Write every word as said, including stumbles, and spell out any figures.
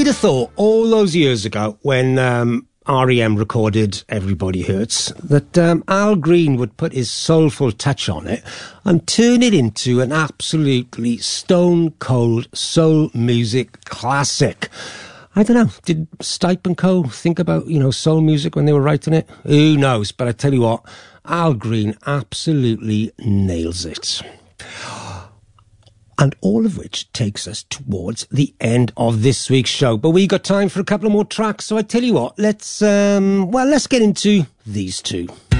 Who'd have thought all those years ago when um, R E M recorded Everybody Hurts that um, Al Green would put his soulful touch on it and turn it into an absolutely stone-cold soul music classic. I don't know, did Stipe and Co. think about, you know, soul music when they were writing it? Who knows? But I tell you what, Al Green absolutely nails it. And all of which takes us towards the end of this week's show. But we got time for a couple of more tracks, so I tell you what, let's, um, well, let's get into these two.